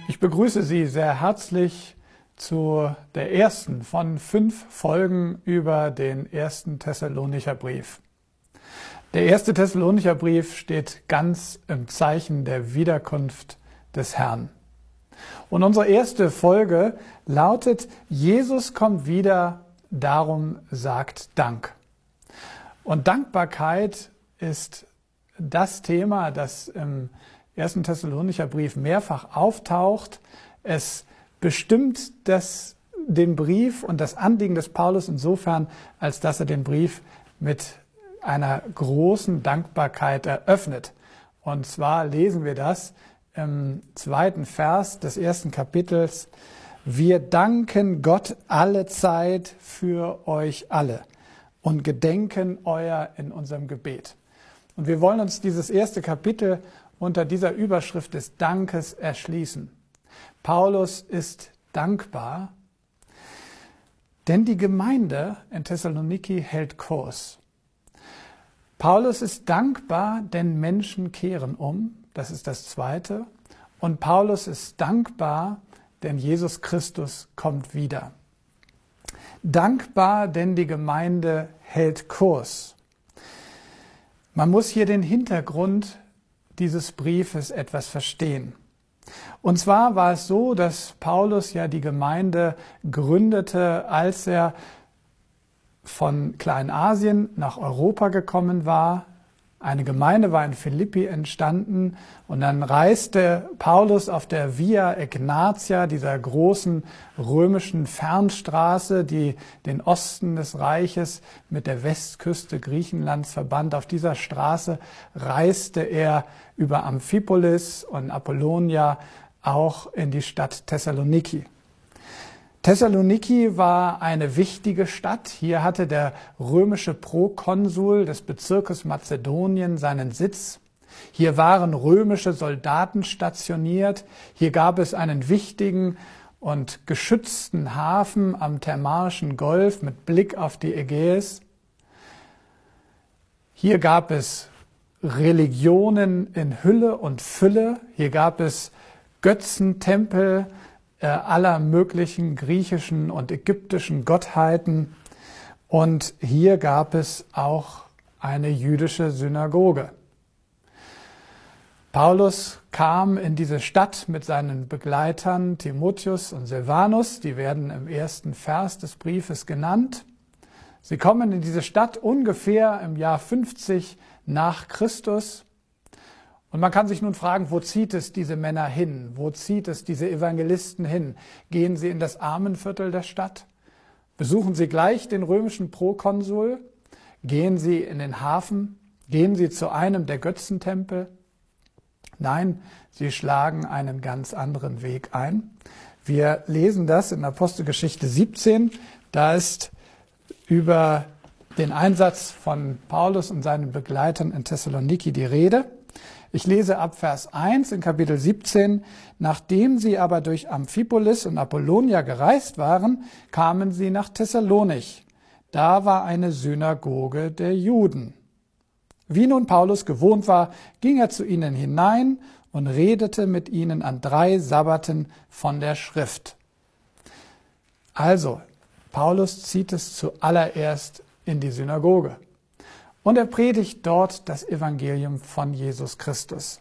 Ich begrüße Sie sehr herzlich zu der ersten von 5 Folgen über den 1. Thessalonicher Brief. Der 1. Thessalonicher Brief steht ganz im Zeichen der Wiederkunft des Herrn. Und unsere erste Folge lautet: Jesus kommt wieder, darum sagt Dank. Und Dankbarkeit ist das Thema, das im 1. Thessalonicher Brief mehrfach auftaucht. Es bestimmt den Brief und das Anliegen des Paulus insofern, als dass er den Brief mit einer großen Dankbarkeit eröffnet. Und zwar lesen wir das im 2. Vers des 1. Kapitels. Wir danken Gott alle Zeit für euch alle und gedenken euer in unserem Gebet. Und wir wollen uns dieses erste Kapitel unter dieser Überschrift des Dankes erschließen. Paulus ist dankbar, denn die Gemeinde in Thessaloniki hält Kurs. Paulus ist dankbar, denn Menschen kehren um. Das ist das Zweite. Und Paulus ist dankbar, denn Jesus Christus kommt wieder. Dankbar, denn die Gemeinde hält Kurs. Man muss hier den Hintergrund dieses Briefes etwas verstehen. Und zwar war es so, dass Paulus ja die Gemeinde gründete, als er von Kleinasien nach Europa gekommen war. Eine Gemeinde war in Philippi entstanden und dann reiste Paulus auf der Via Egnatia, dieser großen römischen Fernstraße, die den Osten des Reiches mit der Westküste Griechenlands verband. Auf dieser Straße reiste er über Amphipolis und Apollonia auch in die Stadt Thessaloniki. Thessaloniki war eine wichtige Stadt. Hier hatte der römische Prokonsul des Bezirkes Mazedonien seinen Sitz. Hier waren römische Soldaten stationiert. Hier gab es einen wichtigen und geschützten Hafen am Thermarischen Golf mit Blick auf die Ägäis. Hier gab es Religionen in Hülle und Fülle. Hier gab es Götzentempel aller möglichen griechischen und ägyptischen Gottheiten. Und hier gab es auch eine jüdische Synagoge. Paulus kam in diese Stadt mit seinen Begleitern Timotheus und Silvanus. Die werden im 1. Vers des Briefes genannt. Sie kommen in diese Stadt ungefähr im Jahr 50 nach Christus. Und man kann sich nun fragen, wo zieht es diese Männer hin? Wo zieht es diese Evangelisten hin? Gehen sie in das Armenviertel der Stadt? Besuchen sie gleich den römischen Prokonsul? Gehen sie in den Hafen? Gehen sie zu einem der Götzentempel? Nein, sie schlagen einen ganz anderen Weg ein. Wir lesen das in Apostelgeschichte 17. Da ist über den Einsatz von Paulus und seinen Begleitern in Thessaloniki die Rede. Ich lese ab Vers 1 in Kapitel 17. Nachdem sie aber durch Amphipolis und Apollonia gereist waren, kamen sie nach Thessalonich. Da war eine Synagoge der Juden. Wie nun Paulus gewohnt war, ging er zu ihnen hinein und redete mit ihnen an 3 Sabbaten von der Schrift. Also, Paulus zieht es zuallererst in die Synagoge. Und er predigt dort das Evangelium von Jesus Christus.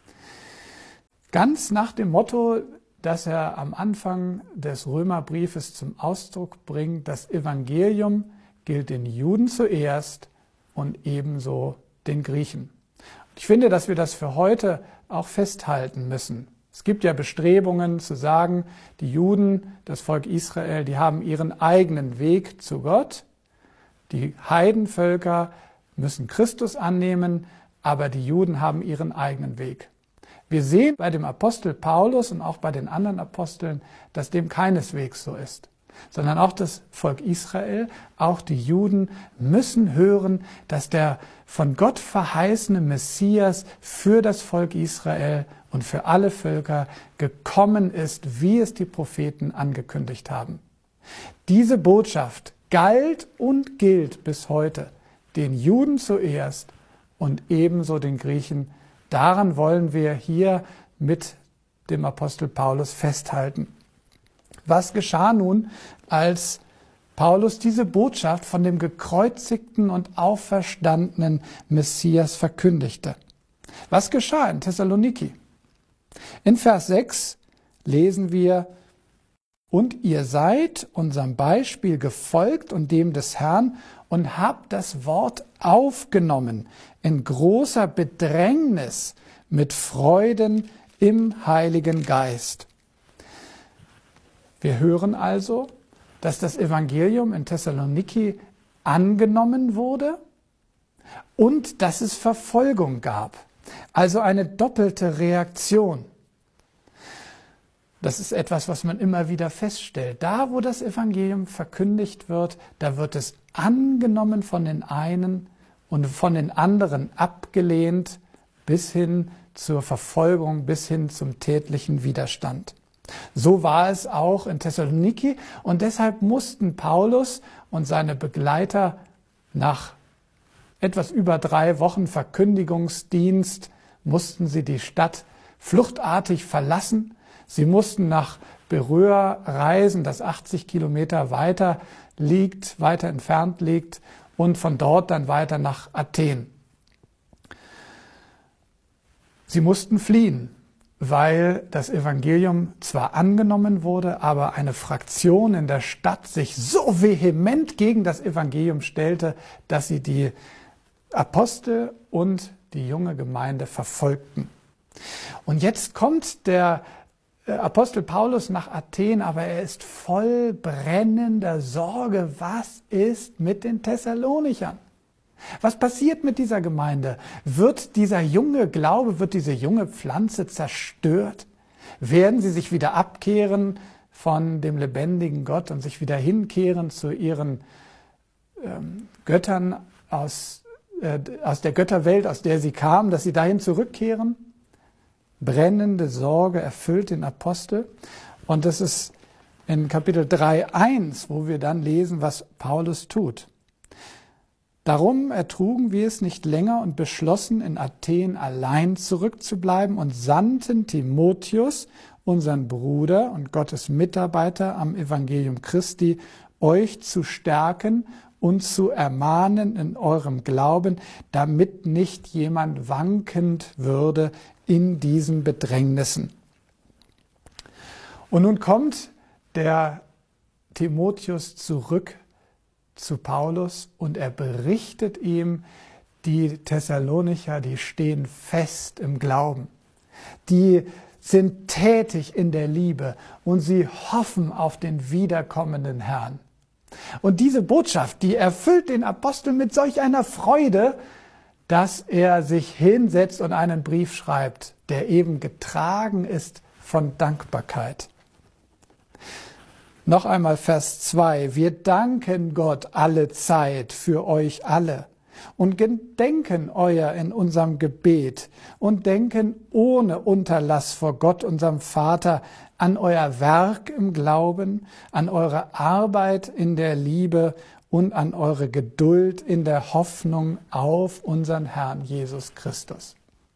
Ganz nach dem Motto, das er am Anfang des Römerbriefes zum Ausdruck bringt: Das Evangelium gilt den Juden zuerst und ebenso den Griechen. Ich finde, dass wir das für heute auch festhalten müssen. Es gibt ja Bestrebungen zu sagen, die Juden, das Volk Israel, die haben ihren eigenen Weg zu Gott. Die Heidenvölker müssen Christus annehmen, aber die Juden haben ihren eigenen Weg. Wir sehen bei dem Apostel Paulus und auch bei den anderen Aposteln, dass dem keineswegs so ist, sondern auch das Volk Israel, auch die Juden müssen hören, dass der von Gott verheißene Messias für das Volk Israel und für alle Völker gekommen ist, wie es die Propheten angekündigt haben. Diese Botschaft galt und gilt bis heute den Juden zuerst und ebenso den Griechen. Daran wollen wir hier mit dem Apostel Paulus festhalten. Was geschah nun, als Paulus diese Botschaft von dem gekreuzigten und auferstandenen Messias verkündigte? Was geschah in Thessaloniki? In Vers 6 lesen wir: Und ihr seid unserem Beispiel gefolgt und dem des Herrn und habt das Wort aufgenommen in großer Bedrängnis mit Freuden im Heiligen Geist. Wir hören also, dass das Evangelium in Thessaloniki angenommen wurde und dass es Verfolgung gab. Also eine doppelte Reaktion. Das ist etwas, was man immer wieder feststellt. Da, wo das Evangelium verkündigt wird, da wird es angenommen von den einen und von den anderen abgelehnt, bis hin zur Verfolgung, bis hin zum tätlichen Widerstand. So war es auch in Thessaloniki und deshalb mussten Paulus und seine Begleiter nach etwas über 3 Wochen Verkündigungsdienst, mussten sie die Stadt fluchtartig verlassen. Sie mussten nach Beröa reisen, das 80 Kilometer weiter entfernt liegt, und von dort dann weiter nach Athen. Sie mussten fliehen, weil das Evangelium zwar angenommen wurde, aber eine Fraktion in der Stadt sich so vehement gegen das Evangelium stellte, dass sie die Apostel und die junge Gemeinde verfolgten. Und jetzt kommt der Apostel Paulus nach Athen, aber er ist voll brennender Sorge. Was ist mit den Thessalonichern? Was passiert mit dieser Gemeinde? Wird dieser junge Glaube, wird diese junge Pflanze zerstört? Werden sie sich wieder abkehren von dem lebendigen Gott und sich wieder hinkehren zu ihren Göttern aus der Götterwelt, aus der sie kamen, dass sie dahin zurückkehren? Brennende Sorge erfüllt den Apostel. Und das ist in Kapitel 3,1, wo wir dann lesen, was Paulus tut. Darum ertrugen wir es nicht länger und beschlossen, in Athen allein zurückzubleiben und sandten Timotheus, unseren Bruder und Gottes Mitarbeiter am Evangelium Christi, euch zu stärken und zu ermahnen in eurem Glauben, damit nicht jemand wankend würde in diesen Bedrängnissen. Und nun kommt der Timotheus zurück zu Paulus und er berichtet ihm, die Thessalonicher, die stehen fest im Glauben. Die sind tätig in der Liebe und sie hoffen auf den wiederkommenden Herrn. Und diese Botschaft, die erfüllt den Apostel mit solch einer Freude, dass er sich hinsetzt und einen Brief schreibt, der eben getragen ist von Dankbarkeit. Noch einmal Vers 2. Wir danken Gott alle Zeit für euch alle und gedenken euer in unserem Gebet und denken ohne Unterlass vor Gott, unserem Vater, an euer Werk im Glauben, an eure Arbeit in der Liebe und an eure Geduld in der Hoffnung auf unseren Herrn Jesus Christus.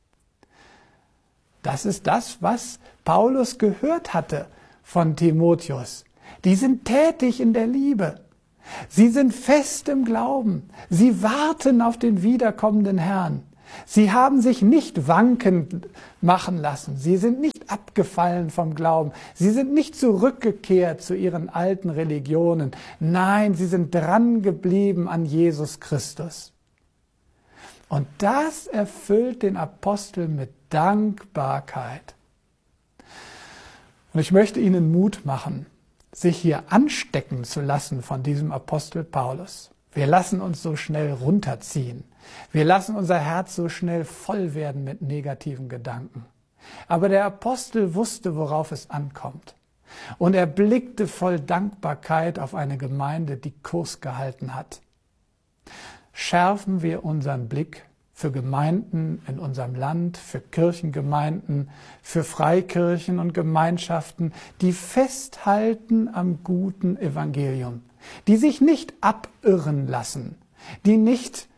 Das ist das, was Paulus gehört hatte von Timotheus. Die sind tätig in der Liebe. Sie sind fest im Glauben. Sie warten auf den wiederkommenden Herrn. Sie haben sich nicht wankend machen lassen. Sie sind nicht abgefallen vom Glauben. Sie sind nicht zurückgekehrt zu ihren alten Religionen. Nein, sie sind dran geblieben an Jesus Christus. Und das erfüllt den Apostel mit Dankbarkeit. Und ich möchte Ihnen Mut machen, sich hier anstecken zu lassen von diesem Apostel Paulus. Wir lassen uns so schnell runterziehen. Wir lassen unser Herz so schnell voll werden mit negativen Gedanken. Aber der Apostel wusste, worauf es ankommt. Und er blickte voll Dankbarkeit auf eine Gemeinde, die Kurs gehalten hat. Schärfen wir unseren Blick für Gemeinden in unserem Land, für Kirchengemeinden, für Freikirchen und Gemeinschaften, die festhalten am guten Evangelium, die sich nicht abirren lassen, die nicht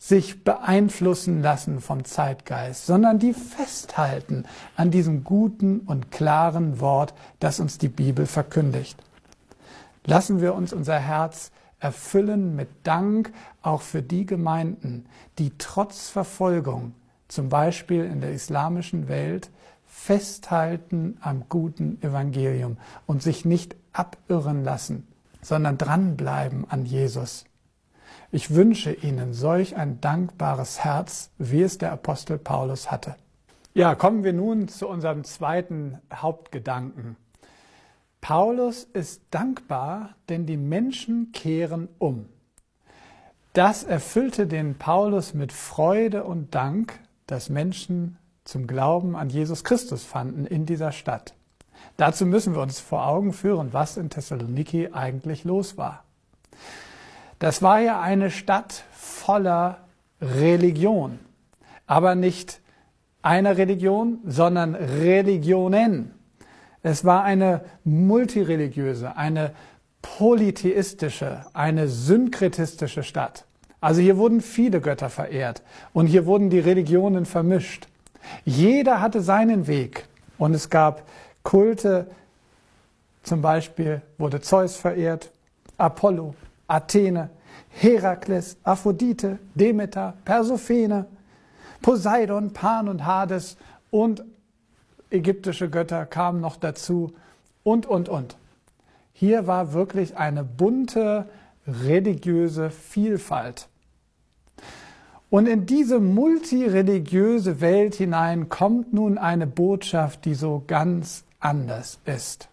sich beeinflussen lassen vom Zeitgeist, sondern die festhalten an diesem guten und klaren Wort, das uns die Bibel verkündigt. Lassen wir uns unser Herz erfüllen mit Dank auch für die Gemeinden, die trotz Verfolgung, zum Beispiel in der islamischen Welt, festhalten am guten Evangelium und sich nicht abirren lassen, sondern dranbleiben an Jesus. Ich wünsche Ihnen solch ein dankbares Herz, wie es der Apostel Paulus hatte. Ja, kommen wir nun zu unserem zweiten Hauptgedanken. Paulus ist dankbar, denn die Menschen kehren um. Das erfüllte den Paulus mit Freude und Dank, dass Menschen zum Glauben an Jesus Christus fanden in dieser Stadt. Dazu müssen wir uns vor Augen führen, was in Thessaloniki eigentlich los war. Das war ja eine Stadt voller Religion, aber nicht einer Religion, sondern Religionen. Es war eine multireligiöse, eine polytheistische, eine synkretistische Stadt. Also hier wurden viele Götter verehrt und hier wurden die Religionen vermischt. Jeder hatte seinen Weg und es gab Kulte, zum Beispiel wurde Zeus verehrt, Apollo, Athene, Herakles, Aphrodite, Demeter, Persephone, Poseidon, Pan und Hades und ägyptische Götter kamen noch dazu und. Hier war wirklich eine bunte religiöse Vielfalt. Und in diese multireligiöse Welt hinein kommt nun eine Botschaft, die so ganz anders ist.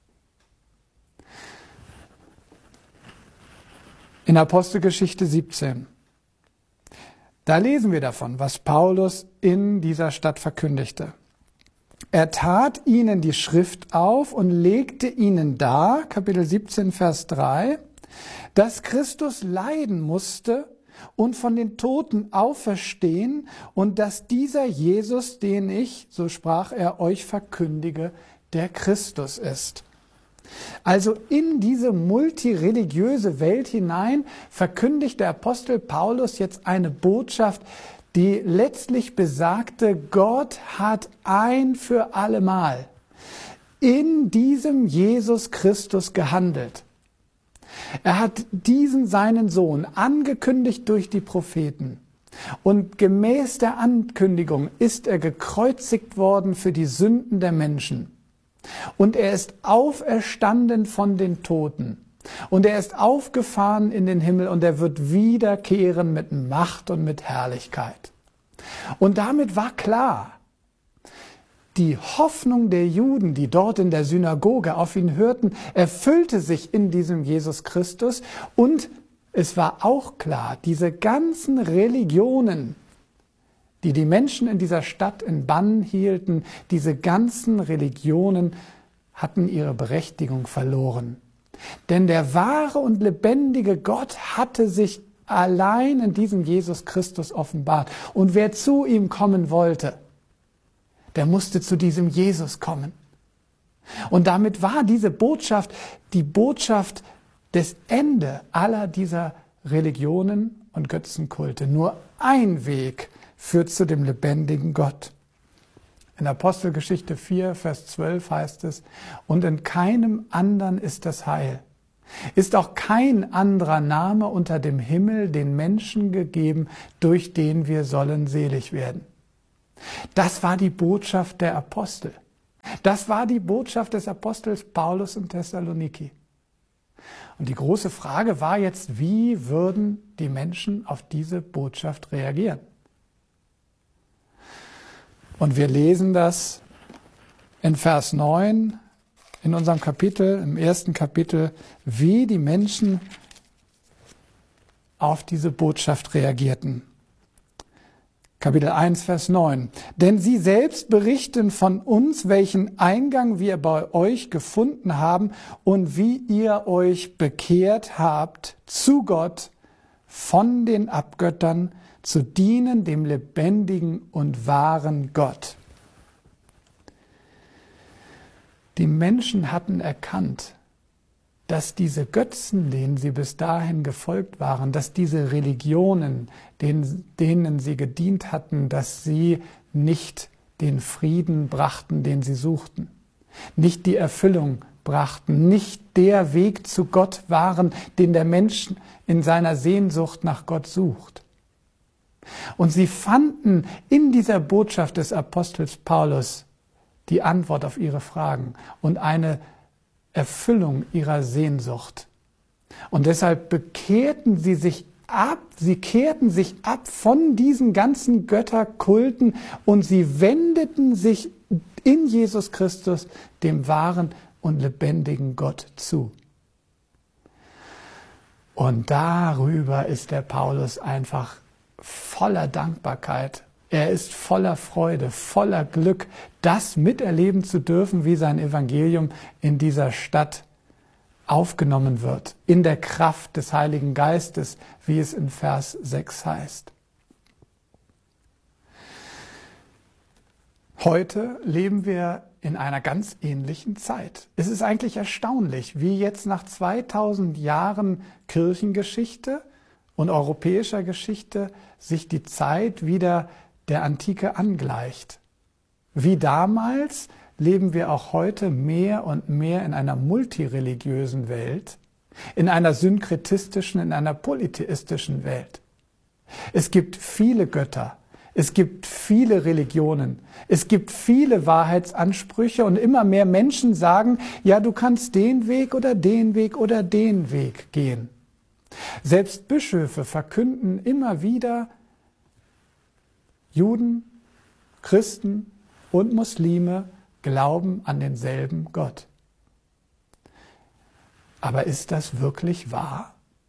In Apostelgeschichte 17, da lesen wir davon, was Paulus in dieser Stadt verkündigte. Er tat ihnen die Schrift auf und legte ihnen dar, Kapitel 17, Vers 3, dass Christus leiden musste und von den Toten auferstehen und dass dieser Jesus, den ich, so sprach er, euch verkündige, der Christus ist. Also in diese multireligiöse Welt hinein verkündigt der Apostel Paulus jetzt eine Botschaft, die letztlich besagte, Gott hat ein für allemal in diesem Jesus Christus gehandelt. Er hat diesen seinen Sohn angekündigt durch die Propheten. Und gemäß der Ankündigung ist er gekreuzigt worden für die Sünden der Menschen. Und er ist auferstanden von den Toten. Und er ist aufgefahren in den Himmel und er wird wiederkehren mit Macht und mit Herrlichkeit. Und damit war klar, die Hoffnung der Juden, die dort in der Synagoge auf ihn hörten, erfüllte sich in diesem Jesus Christus. Und es war auch klar, diese ganzen Religionen, die die Menschen in dieser Stadt in Bann hielten, diese ganzen Religionen hatten ihre Berechtigung verloren. Denn der wahre und lebendige Gott hatte sich allein in diesem Jesus Christus offenbart. Und wer zu ihm kommen wollte, der musste zu diesem Jesus kommen. Und damit war diese Botschaft die Botschaft des Ende aller dieser Religionen und Götzenkulte. Nur ein Weg führt zu dem lebendigen Gott. In Apostelgeschichte 4, Vers 12 heißt es, und in keinem anderen ist das Heil. Ist auch kein anderer Name unter dem Himmel den Menschen gegeben, durch den wir sollen selig werden. Das war die Botschaft der Apostel. Das war die Botschaft des Apostels Paulus in Thessaloniki. Und die große Frage war jetzt, wie würden die Menschen auf diese Botschaft reagieren? Und wir lesen das in Vers 9 in unserem Kapitel, im ersten Kapitel, wie die Menschen auf diese Botschaft reagierten. Kapitel 1, Vers 9. Denn sie selbst berichten von uns, welchen Eingang wir bei euch gefunden haben und wie ihr euch bekehrt habt zu Gott von den Abgöttern, zu dienen dem lebendigen und wahren Gott. Die Menschen hatten erkannt, dass diese Götzen, denen sie bis dahin gefolgt waren, dass diese Religionen, denen sie gedient hatten, dass sie nicht den Frieden brachten, den sie suchten, nicht die Erfüllung brachten, nicht der Weg zu Gott waren, den der Mensch in seiner Sehnsucht nach Gott sucht. Und sie fanden in dieser Botschaft des Apostels Paulus die Antwort auf ihre Fragen und eine Erfüllung ihrer Sehnsucht. Und deshalb bekehrten sie sich ab, sie kehrten sich ab von diesen ganzen Götterkulten und sie wendeten sich in Jesus Christus, dem wahren und lebendigen Gott, zu. Und darüber ist der Paulus einfach voller Dankbarkeit. Er ist voller Freude, voller Glück, das miterleben zu dürfen, wie sein Evangelium in dieser Stadt aufgenommen wird, in der Kraft des Heiligen Geistes, wie es in Vers 6 heißt. Heute leben wir in einer ganz ähnlichen Zeit. Es ist eigentlich erstaunlich, wie jetzt nach 2000 Jahren Kirchengeschichte und europäischer Geschichte sich die Zeit wieder der Antike angleicht. Wie damals leben wir auch heute mehr und mehr in einer multireligiösen Welt, in einer synkretistischen, in einer polytheistischen Welt. Es gibt viele Götter, es gibt viele Religionen, es gibt viele Wahrheitsansprüche und immer mehr Menschen sagen, ja, du kannst den Weg oder den Weg oder den Weg gehen. Selbst Bischöfe verkünden immer wieder, Juden, Christen und Muslime glauben an denselben Gott. Aber ist das wirklich wahr?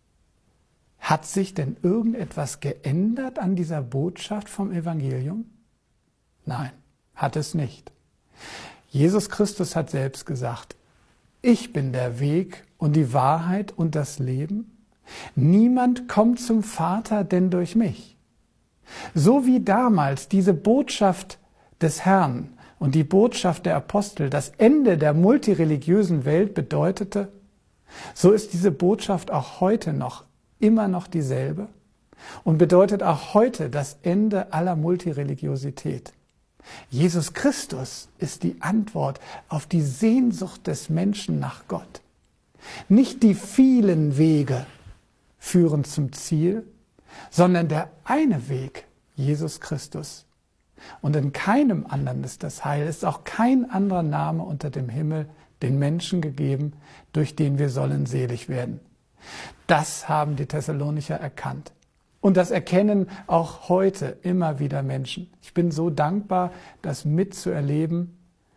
Hat sich denn irgendetwas geändert an dieser Botschaft vom Evangelium? Nein, hat es nicht. Jesus Christus hat selbst gesagt, ich bin der Weg und die Wahrheit und das Leben. Niemand kommt zum Vater denn durch mich. So wie damals diese Botschaft des Herrn und die Botschaft der Apostel das Ende der multireligiösen Welt bedeutete, so ist diese Botschaft auch heute noch immer noch dieselbe und bedeutet auch heute das Ende aller Multireligiosität. Jesus Christus ist die Antwort auf die Sehnsucht des Menschen nach Gott. Nicht die vielen Wege führen zum Ziel, sondern der eine Weg, Jesus Christus. Und in keinem anderen ist das Heil, ist auch kein anderer Name unter dem Himmel den Menschen gegeben, durch den wir sollen selig werden. Das haben die Thessalonicher erkannt. Und das erkennen auch heute immer wieder Menschen. Ich bin so dankbar, das mitzuerleben,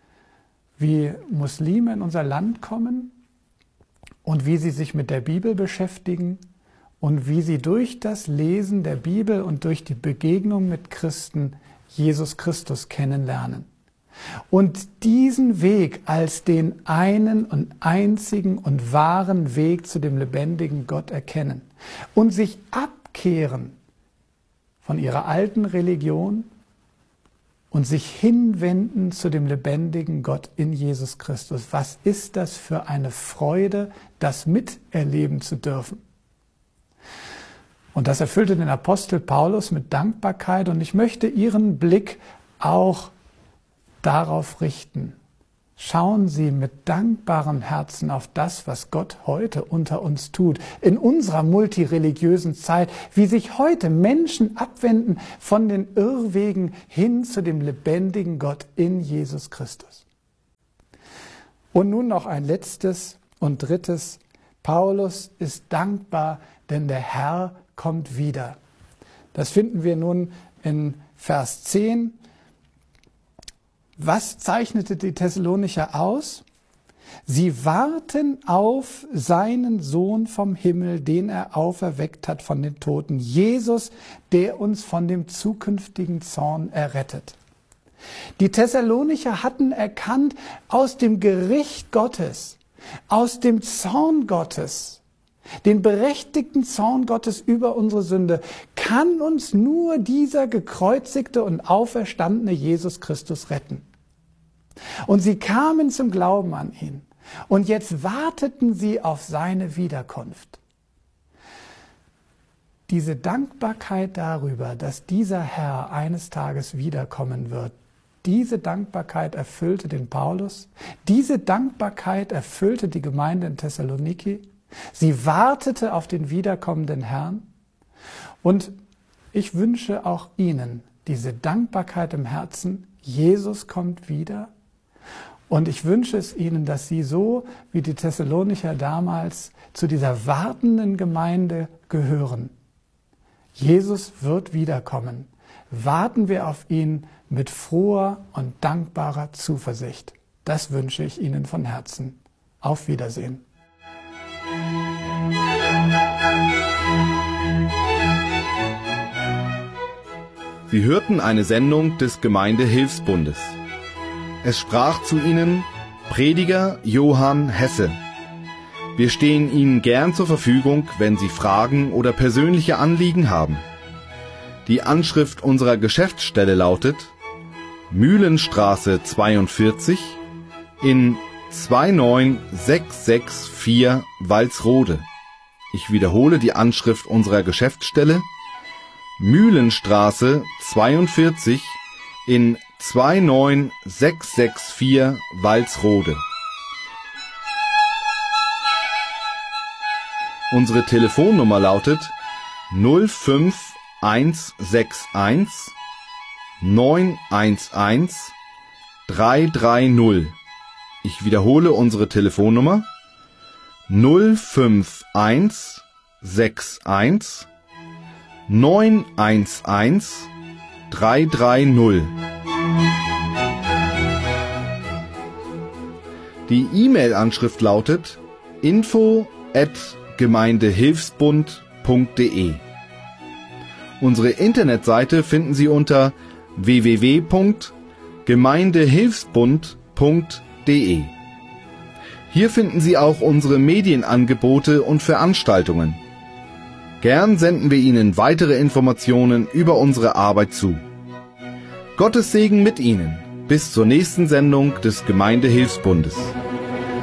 wie Muslime in unser Land kommen und wie sie sich mit der Bibel beschäftigen und wie sie durch das Lesen der Bibel und durch die Begegnung mit Christen Jesus Christus kennenlernen. Und diesen Weg als den einen und einzigen und wahren Weg zu dem lebendigen Gott erkennen und sich abkehren von ihrer alten Religion und sich hinwenden zu dem lebendigen Gott in Jesus Christus. Was ist das für eine Freude, das miterleben zu dürfen? Und das erfüllte den Apostel Paulus mit Dankbarkeit und ich möchte Ihren Blick auch darauf richten. Schauen Sie mit dankbarem Herzen auf das, was Gott heute unter uns tut, in unserer multireligiösen Zeit, wie sich heute Menschen abwenden von den Irrwegen hin zu dem lebendigen Gott in Jesus Christus. Und nun noch ein letztes und drittes. Paulus ist dankbar, denn der Herr kommt wieder. Das finden wir nun in Vers 10. Was zeichnete die Thessalonicher aus? Sie warten auf seinen Sohn vom Himmel, den er auferweckt hat von den Toten, Jesus, der uns von dem zukünftigen Zorn errettet. Die Thessalonicher hatten erkannt, aus dem Gericht Gottes, aus dem Zorn Gottes, den berechtigten Zorn Gottes über unsere Sünde, kann uns nur dieser gekreuzigte und auferstandene Jesus Christus retten. Und sie kamen zum Glauben an ihn. Und jetzt warteten sie auf seine Wiederkunft. Diese Dankbarkeit darüber, dass dieser Herr eines Tages wiederkommen wird, diese Dankbarkeit erfüllte den Paulus, diese Dankbarkeit erfüllte die Gemeinde in Thessaloniki. Sie wartete auf den wiederkommenden Herrn. Und ich wünsche auch Ihnen diese Dankbarkeit im Herzen. Jesus kommt wieder. Und ich wünsche es Ihnen, dass Sie so wie die Thessalonicher damals zu dieser wartenden Gemeinde gehören. Jesus wird wiederkommen. Warten wir auf ihn mit froher und dankbarer Zuversicht. Das wünsche ich Ihnen von Herzen. Auf Wiedersehen. Sie hörten eine Sendung des Gemeindehilfsbundes. Es sprach zu Ihnen Prediger Johann Hesse. Wir stehen Ihnen gern zur Verfügung, wenn Sie Fragen oder persönliche Anliegen haben. Die Anschrift unserer Geschäftsstelle lautet Mühlenstraße 42 in 29664 Walsrode. Ich wiederhole die Anschrift unserer Geschäftsstelle Mühlenstraße 42 in 29664 Walsrode. Unsere Telefonnummer lautet 05161 911 330. Ich wiederhole unsere Telefonnummer 05161 911 330. Die E-Mail-Anschrift lautet info@gemeindehilfsbund.de. Unsere Internetseite finden Sie unter www.gemeindehilfsbund.de. Hier finden Sie auch unsere Medienangebote und Veranstaltungen. Gern senden wir Ihnen weitere Informationen über unsere Arbeit zu. Gottes Segen mit Ihnen. Bis zur nächsten Sendung des Gemeindehilfsbundes.